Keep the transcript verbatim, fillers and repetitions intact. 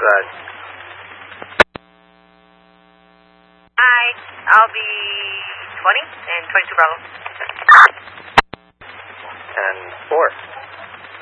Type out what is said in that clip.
side. Hi, I'll be twenty and twenty-two Bravo. And four.